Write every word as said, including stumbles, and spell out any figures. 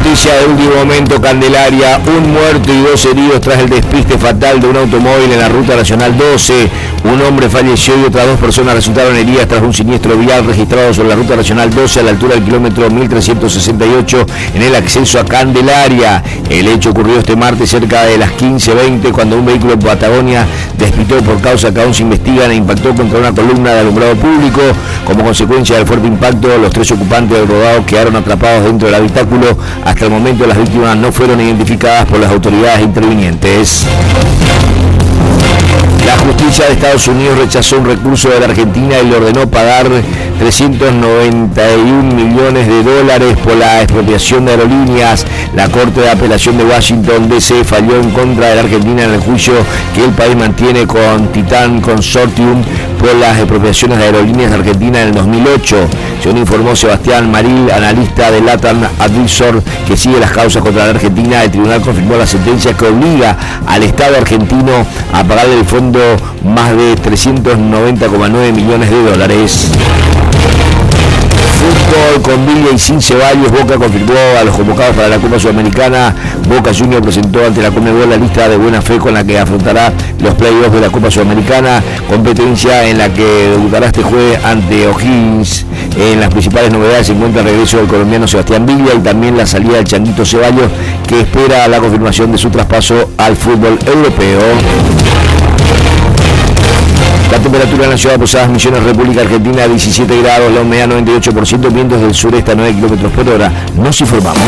Noticia de último momento, Candelaria, un muerto y dos heridos tras el despiste fatal de un automóvil en la Ruta Nacional doce. Un hombre falleció y otras dos personas resultaron heridas tras un siniestro vial registrado sobre la Ruta Nacional doce a la altura del kilómetro mil trescientos sesenta y ocho en el acceso a Candelaria. El hecho ocurrió este martes cerca de las quince veinte cuando un vehículo en Patagonia despistó por causa que aún se investigan e impactó contra una columna de alumbrado público. Como consecuencia del fuerte impacto, los tres ocupantes del rodado quedaron atrapados dentro del habitáculo. Hasta el momento las víctimas no fueron identificadas por las autoridades intervinientes. La justicia de Estados Unidos rechazó un recurso de la Argentina y le ordenó pagar trescientos noventa y un millones de dólares por la expropiación de aerolíneas. La Corte de Apelación de Washington D C falló en contra de la Argentina en el juicio que el país mantiene con Titan Consortium por las expropiaciones de aerolíneas de Argentina en el dos mil ocho. Según informó Sebastián Maril, analista de Latam Advisor, que sigue las causas contra la Argentina, el tribunal confirmó la sentencia que obliga al Estado argentino a pagarle el fondo más de trescientos noventa coma nueve millones de dólares. Fútbol con Villa y sin Ceballos. Boca confirmó a los convocados para la Copa Sudamericana. Boca Juniors presentó ante la Conmebol la lista de buena fe con la que afrontará los playoffs de la Copa Sudamericana, competencia en la que debutará este jueves ante O'Higgins. En las principales novedades se encuentra el regreso del colombiano Sebastián Villa y también la salida del Changuito Ceballos, que espera la confirmación de su traspaso al fútbol europeo. La temperatura en la ciudad de Posadas Misiones, República Argentina, diecisiete grados, la humedad noventa y ocho por ciento, vientos del sureste a nueve kilómetros por hora. Nos informamos.